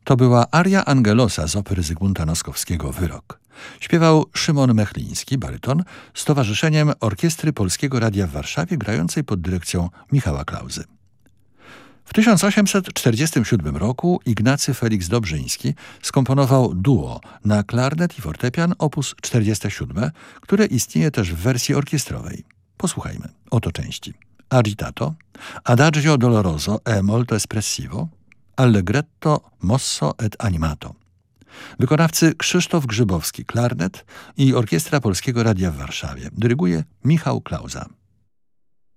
To była aria Angelosa z opery Zygmunta Noskowskiego „Wyrok”. Śpiewał Szymon Mechliński, baryton, z Towarzyszeniem Orkiestry Polskiego Radia w Warszawie, grającej pod dyrekcją Michała Klauzy. W 1847 roku Ignacy Felix Dobrzyński skomponował duo na klarnet i fortepian op. 47, które istnieje też w wersji orkiestrowej. Posłuchajmy. Oto części: Agitato, Adagio doloroso e molto espressivo, Allegretto mosso et animato. Wykonawcy: Krzysztof Grzybowski, klarnet i Orkiestra Polskiego Radia w Warszawie. Dyryguje Michał Klauza.